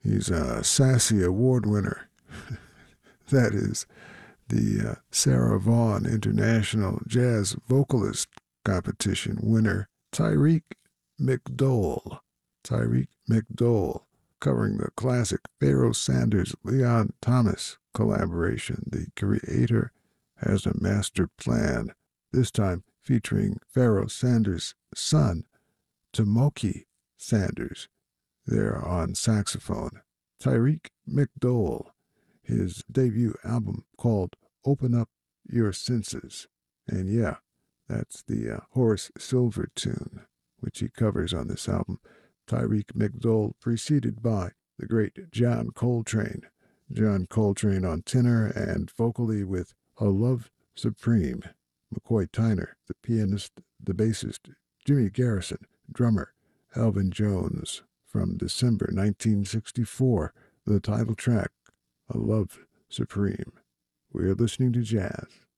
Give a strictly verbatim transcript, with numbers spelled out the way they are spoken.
He's a Sassy Award winner. That is the uh, Sarah Vaughan International Jazz Vocalist Competition winner, Tyreek McDowell. Tyreek McDowell, covering the classic Pharoah Sanders Leon Thomas collaboration. The Creator Has a Master Plan, this time featuring Pharoah Sanders' son, Tomoki Sanders, there on saxophone. Tyreek McDowell, his debut album called Open Up Your Senses. And yeah, that's the uh, Horace Silver tune, which he covers on this album. Tyreek McDowell, preceded by the great John Coltrane. John Coltrane on tenor and vocally with A Love Supreme. McCoy Tyner, the pianist, the bassist, Jimmy Garrison, drummer, Elvin Jones, from December nineteen sixty-four, the title track, A Love Supreme. We're listening to jazz.